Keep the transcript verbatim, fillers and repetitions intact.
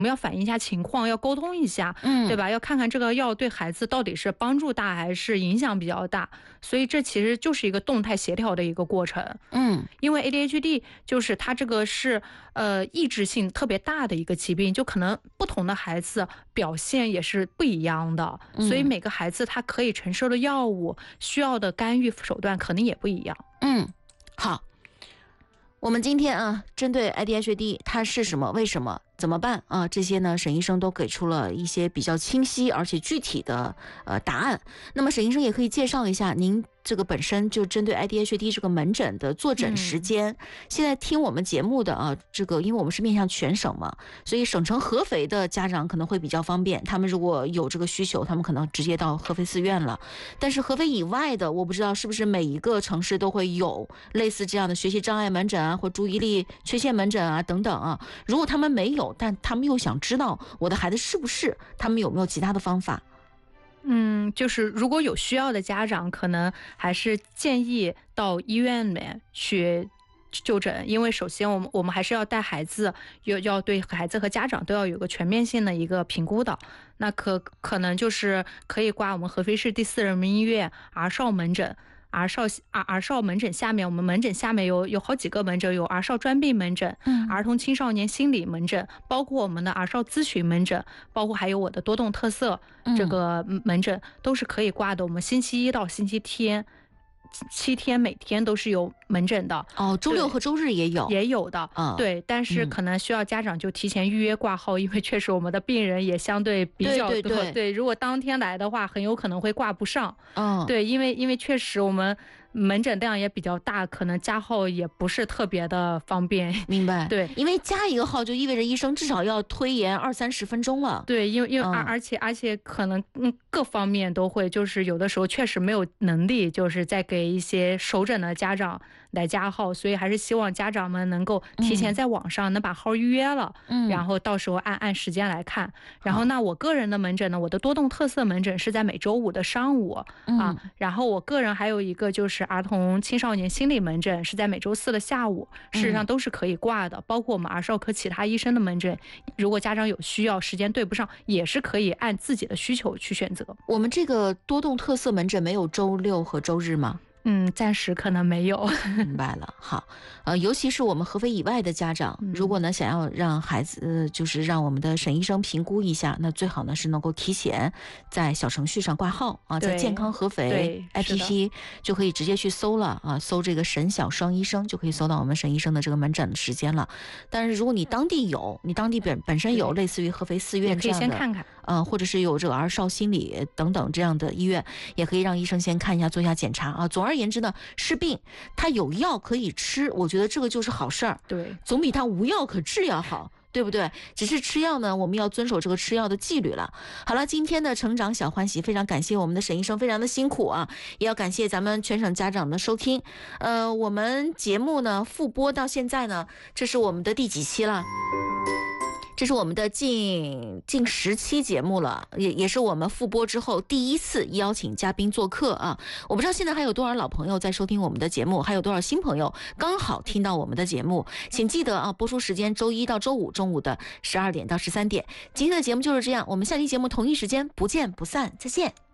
我们要反映一下情况，要沟通一下， 嗯， 对吧？要看看这个药对孩子到底是帮助大还是影响比较大，所以这其实就是一个动态协调的一个过程。 嗯， 因为 A D H D 就是它这个是呃抑制性特别大的一个疾病，就可能不同的孩子表现也是不一样的，所以每个孩子他可以承受的药物、需要的干预手段可能也不一样。 嗯，好。我们今天啊，针对 A D H D 它是什么、为什么、怎么办啊，这些呢，沈医生都给出了一些比较清晰而且具体的呃答案。那么沈医生也可以介绍一下您这个本身就针对 A D H D 这个门诊的坐诊时间。嗯、现在听我们节目的啊，这个因为我们是面向全省嘛，所以省城合肥的家长可能会比较方便，他们如果有这个需求，他们可能直接到合肥四院了。但是合肥以外的，我不知道是不是每一个城市都会有类似这样的学习障碍门诊啊，或注意力缺陷门诊啊等等啊。如果他们没有，但他们又想知道我的孩子是不是，他们有没有其他的方法？ 嗯，就是如果有需要的家长，可能还是建议到医院里面去就诊，因为首先我们我们还是要带孩子，要要对孩子和家长都要有个全面性的一个评估的。那可可能就是可以挂我们合肥市第四人民医院儿少门诊。儿少儿儿少门诊下面，我们门诊下面有有好几个门诊，有儿少专病门诊、嗯、儿童青少年心理门诊，包括我们的儿少咨询门诊，包括还有我的多动特色这个门诊、嗯、都是可以挂的。我们星期一到星期天。七天每天都是有门诊的哦，周六和周日也有， 也有的，嗯，对，但是可能需要家长就提前预约挂号，嗯、因为确实我们的病人也相对比较多， 对对对， 对，如果当天来的话，很有可能会挂不上， 嗯， 对，因为因为确实我们门诊量也比较大，可能加号也不是特别的方便， 明白？ 对， 因为加一个号就意味着医生至少要推延二三十分钟了， 对，因为因为而、嗯、而且而且可能嗯各方面都会，就是有的时候确实没有能力，就是在给一些首诊的家长来加号，所以还是希望家长们能够提前在网上能把号预约了，嗯，然后到时候按按时间来看。然后那我个人的门诊呢，我的多动特色门诊是在每周五的上午、嗯、啊，然后我个人还有一个就是儿童青少年心理门诊是在每周四的下午，事实上都是可以挂的，嗯、包括我们儿少科其他医生的门诊，如果家长有需要，时间对不上，也是可以按自己的需求去选择。 我们这个多动特色门诊没有周六和周日吗？ 嗯，暂时可能没有。 明白了，好，呃，尤其是我们合肥以外的家长，如果呢想要让孩子，呃、就是让我们的沈医生评估一下，那最好呢是能够提前在小程序上挂号啊，在健康合肥 A P P 就可以直接去搜了啊，搜这个沈小双医生就可以搜到我们沈医生的这个门诊的时间了。但是如果你当地有，你当地本本身有类似于合肥四院这样的， 可以先看看， 呃，或者是有这个儿少心理等等这样的医院，也可以让医生先看一下，做一下检查啊。总而言之呢，是病，它有药可以吃，我觉得这个就是好事儿， 对， 总比它无药可治要好，对不对？只是吃药呢，我们要遵守这个吃药的纪律了。好了，今天的成长小欢喜，非常感谢我们的沈医生，非常的辛苦啊，也要感谢咱们全省家长的收听。呃，我们节目呢复播到现在呢，这是我们的第几期了？这是我们的近近十期节目了，也也是我们复播之后第一次邀请嘉宾做客啊！我不知道现在还有多少老朋友在收听我们的节目，还有多少新朋友刚好听到我们的节目，请记得啊，播出时间周一到周五中午的十二点到十三点。今天的节目就是这样，我们下期节目同一时间不见不散，再见。